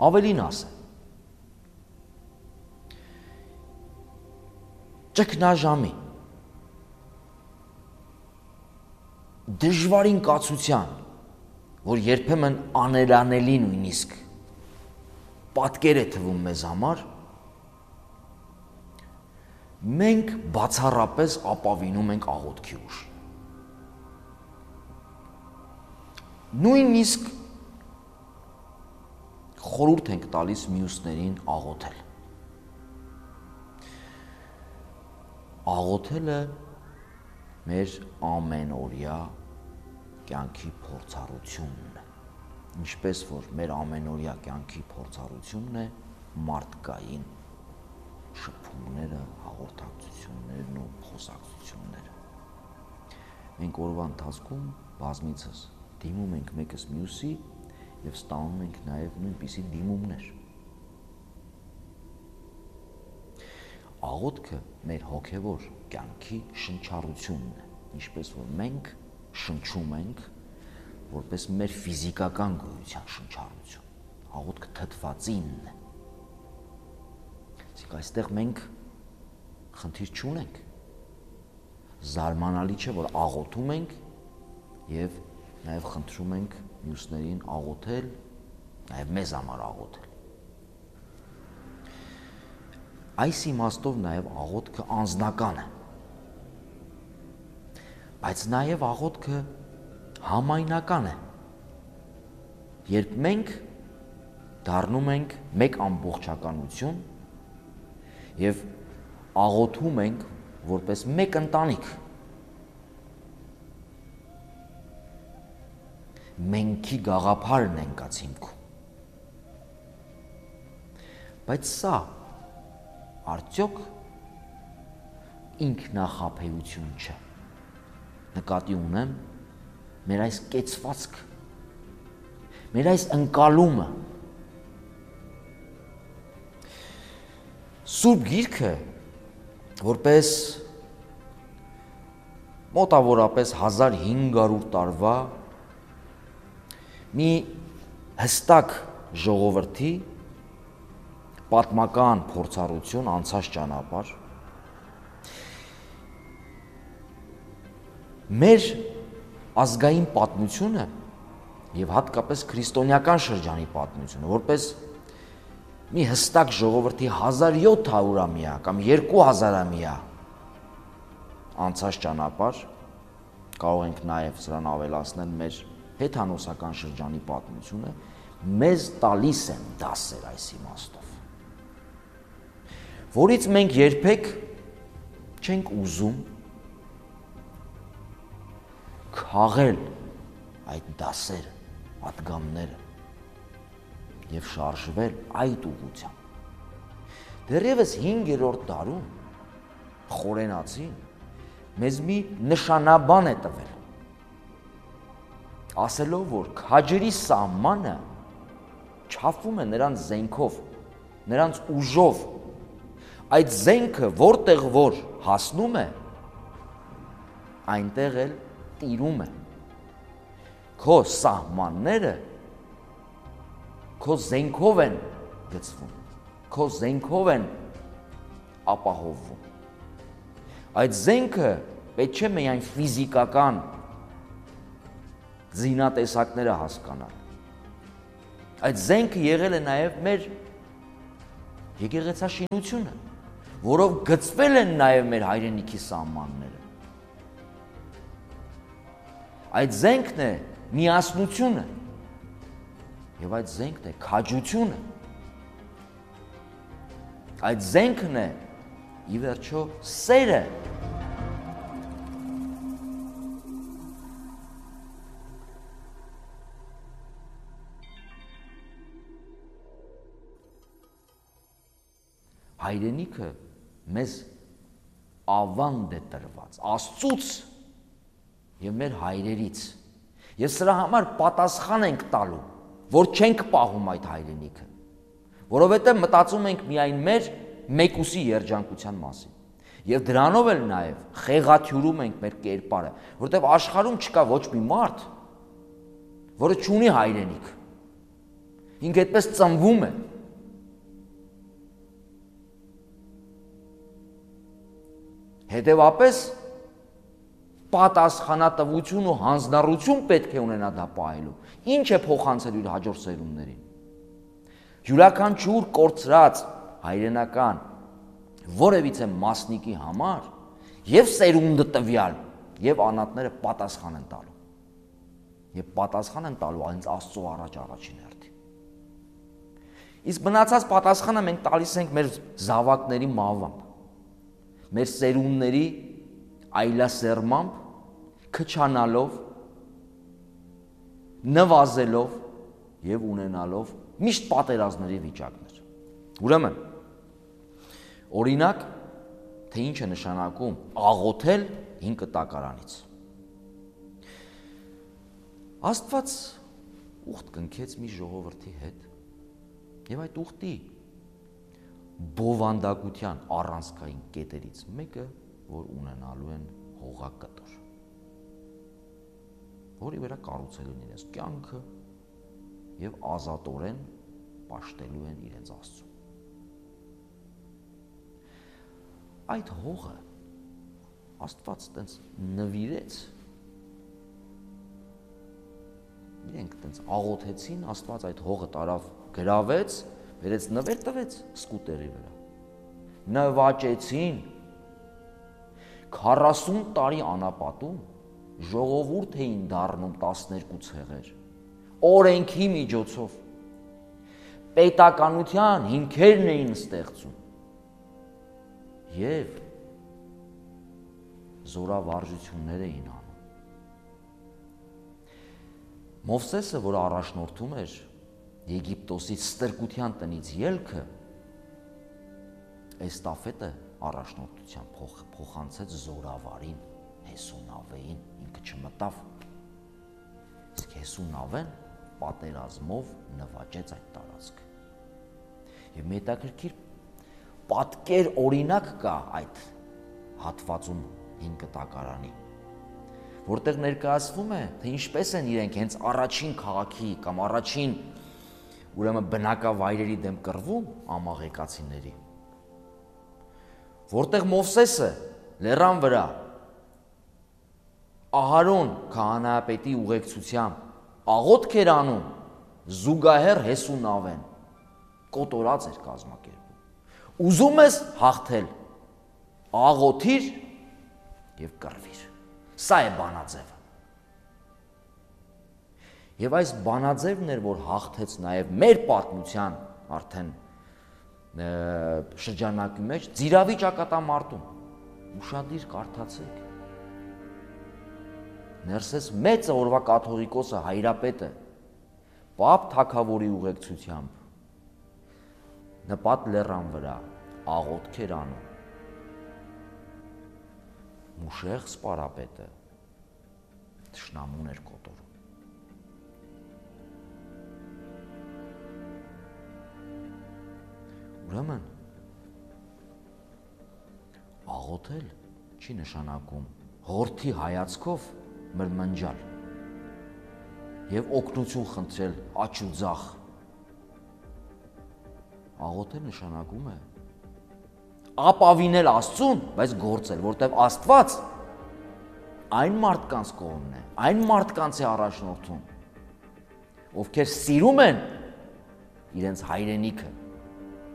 Ավելին ասեմ, ճգնաժամի, դժվարին կացության, որ երբեմն աներանելի նույնիսկ պատկեր է թվում մեզ համար, մենք բացառապես ապավինում ենք աղոթքի ուժ։ Նույնիսկ խորհուրդ ենք տալիս մյուսներին աղոթել։ Աղոթելը մեր ամենօրյա կյանքի փորձառությունն է, ինչպես որ մեր ամենօրյա կյանքի փորձառությունն է մարդկային շփումները, հաղորդակցություններն ու խոսակցությունները։ Մենք օրվա ընթացքում բազմիցս դիմում ենք մեկս մյուսի և ստանում ենք նաև նույնպիսի դիմումներ։ Աղոթքը մեր հոգևոր կյանքի շնչառությունն է, ինչպես որ մենք շնչում ենք որպես մեր ֆիզիկական գոյության շնչառություն։ Աղոթքը թթվածինն է։ Իսկ այստեղ մենք խնդիր չունենք։ Զարմանալի չէ, որ աղոթում ենք և նաև խնդրում ենք մյուսներին աղոթել, նաև մեզ համար աղոթել։ Այս իմաստով նաև աղոթքը անձնական է, բայց նաև աղոթքը համայնական է, երբ մենք դառնում ենք մեկ ամբողջականություն և աղոթում ենք որպես մեկ ընտանիք, մենքի գաղափարն ենք ած հիմքում։ Բայց սա արդյոք ինքնախաբեություն չէ։ Նկատի ունեմ մեր այս կեցվածքը, մեր այս ընկալումը։ Սուրբ Գիրքը, որպես մոտավորապես 1500 տարվա մի հստակ ժողովրդի պատմական փորձառություն, անցած ճանապարհ, մեր ազգային պատմությունը և հատկապես քրիստոնեական շրջանի պատմությունը, որպես մի հստակ ժողովրդի 1700-ամյա կամ 2000-ամյա անցած ճանապարհ, կարող ենք նաև սրան ավելացնել մեր հեթանոսական շրջանի պատմությունը, մեզ տալիս են դասեր այս իմաստով, որից մենք երբեք չենք ուզում քաղել այդ դասերը, պատգամները և շարժվել այդ ուղղությամբ։ Դեռևս 5-րդ դարում խորենացին մեզ մի նշանաբան է տվել, ասելով, որ քաջերի սահմանը չափվում է նրանց զենքով, նրանց ուժով, այդ զենքը որտեղ որ հասնում է, այնտեղ էլ տիրում է։ Քո սահմանները քո զենքով են գծվում, քո զենքով են ապահովվում։ Այդ զենքը պետք չէ միայն ֆիզիկական զինատեսակները հասկանալ։ Այդ զենքը եղել է նաև մեր եկեղեցաշինությունը, որով գծվել են նաև մեր հայրենիքի սահմանները։ Այդ զենքն է միասնությունը և այդ զենքն է քաջությունը։ Այդ զենքն է ի վերջո սերը։ Հայրենիքը մեզ ավանդ է տրված Աստծուց և մեր հայրերից, և սրա համար պատասխան ենք տալու, որ չենք պահում այդ հայրենիքը, որովհետև մտածում ենք միայն մեր մեկուսի երջանկության մասին, և դրանով էլ նաև խեղաթյուրում ենք մեր կերպարը, որովհետև աշխարհում չկա ոչ մի մարդ, որը չունի հայրենիք, Ինքը այդպես ծնվում է։ Հետևապես պատասխանատվություն ու հանձնառություն պետք է ունենա դա պահելու։ Ինչ է փոխանցել իր հաջորդ սերունդներին։ Յուրաքանչյուր կորցրած հայրենական որևիցե մասնիկի համար եւ սերունդը տվյալ եւ անատները պատասխան են տալու։ Եվ պատասխան են տալու հենց Աստծո առաջ առաջին հերթին։ Իսկ մնացած պատասխանը մենք տալիս ենք մեր զավակների մահվամբ, մեր սերունդների այլասերմամբ, քչանալով, նվազելով եւ ունենալով միշտ պատերազմների վիճակներ։ Ուրեմն, օրինակ, թե ինչ է նշանակում աղոթել հին կտակարանից։ Աստված ուխտ կնքեց մի ժողովրդի հետ եւ այդ ուխտի բովանդակության առանցքային կետերից մեկը, որ ունենալու են հողակտոր, որի վրա կառուցելու են իրենց կյանքը եւ ազատորեն պաշտելու են իրենց Աստծուն։ Այդ հողը Աստված տենց նվիրեց, իրենք տենց աղոթեցին, Աստված այդ հողը տարավ, գրավեց, վերեց նվեր տվեց սկուտերի վրա, նվաճեցին, 40 տարի անապատում ժողովուրդ էին դառնում 12 ցեղեր, օրենքի միջոցով, պետականության հիմքերն էին ստեղծում և զորավարժություններ էին անում։ Մովսեսը, որ առաջնորդում էր Եգիպտոսի ստրկության տնից ելքը, էստաֆետը առաջնորդության փոխանցեց զորավարին, Հեսունավեին, ինքը չմտավ, իսկ Հեսունավեն պատերազմով նվաճեց այդ տարածքը։ Եվ մի հետաքրքիր պատկեր օրինակ կա այդ հատվածում հին կտակարանի, որտեղ ներկայացվում է, թե ինչպես են իրենք հենց առաջին քաղաքի կամ առաջին ուրեմն բնակավայրերի դեմ կռվում ամաղեկացիների, որտեղ Մովսեսը լեռան վրա Ահարոն քահանայապետի ուղեկցությամբ աղոթք էր անում, զուգահեռ Հեսունավեն կոտորած էր կազմակերպում։ Ուզում ես հաղթել, աղոթիր եւ կռվիր։ Սա է բանաձևը։ Եվ այս բանաձևն էր, որ հաղթեց նաև մեր պատմության արդեն շրջանակի մեջ Ձիրավի ճակատամարտում։ Ուշադիր կարդացեք։ Ներսես մեծը օրվա կաթողիկոսը հայրապետը Պապ թագավորի ուղեկցությամբ նպատ լեռան վրա աղոթք էր անում։ Մուշեղ սպարապետը թշնամուն էր կոտորում։ Ուրեմն աղոթել չի նշանակում հորթի հայացքով մրմնջալ եւ օգնություն խնդրել աջ ու ձախ։ Աղոթել նշանակում է ապավինել Աստծուն, բայց գործել, որտեղ Աստված այն մարդկանց կողմն է, այն մարդկանց է առաջնորդում, ովքեր սիրում են իրենց հայրենիքը,